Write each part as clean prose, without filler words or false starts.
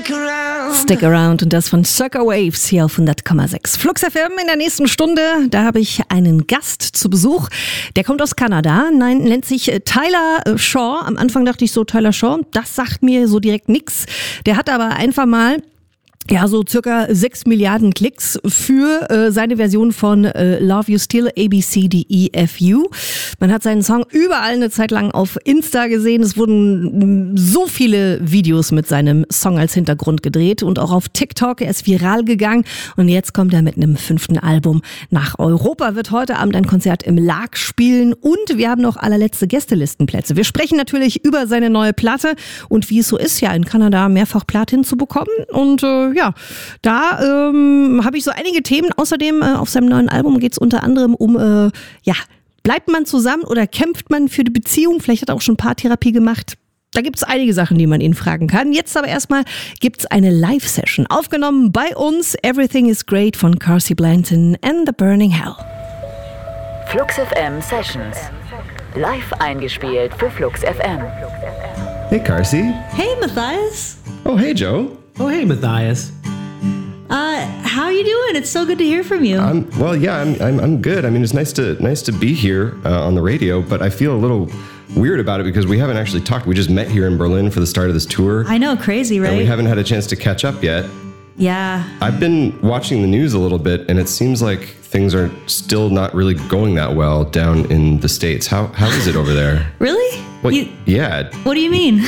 Stick Around und das von Circa Waves hier auf 100,6. Flux FM in der nächsten Stunde, da habe ich einen Gast zu Besuch. Der kommt aus Kanada, nennt sich Tyler Shaw. Am Anfang dachte ich so, Tyler Shaw, das sagt mir so direkt nix. Der hat aber einfach mal so circa 6 Milliarden Klicks für seine Version von Love You Still, ABCDEFU. Man hat seinen Song überall eine Zeit lang auf Insta gesehen. Es wurden so viele Videos mit seinem Song als Hintergrund gedreht und auch auf TikTok. Er ist viral gegangen und jetzt kommt er mit einem 5. Album nach Europa, wird heute Abend ein Konzert im Lag spielen und wir haben noch allerletzte Gästelistenplätze. Wir sprechen natürlich über seine neue Platte und wie es so ist, ja in Kanada mehrfach Platin zu bekommen und da habe ich so einige Themen. Außerdem auf seinem neuen Album geht es unter anderem um, bleibt man zusammen oder kämpft man für die Beziehung? Vielleicht hat er auch schon Paartherapie gemacht. Da gibt es einige Sachen, die man ihn fragen kann. Jetzt aber erstmal gibt es eine Live-Session. Aufgenommen bei uns, Everything is Great von Carsie Blanton and the Burning Hell. Flux FM Sessions. Live eingespielt für Flux FM. Hey, Carsie. Hey, Matthias. Oh, hey, Joe. Oh, hey, Matthias. How are you doing? It's so good to hear from you. I'm good. I mean, it's nice to be here on the radio, but I feel a little weird about it because we haven't actually talked. We just met here in Berlin for the start of this tour. I know, crazy, right? And we haven't had a chance to catch up yet. Yeah. I've been watching the news a little bit, and it seems like things are still not really going that well down in the States. How is it over there? Really? Well, yeah. What do you mean?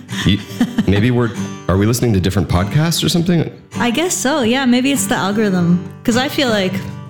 Are we listening to different podcasts or something? I guess so, yeah. Maybe it's the algorithm. Because I feel like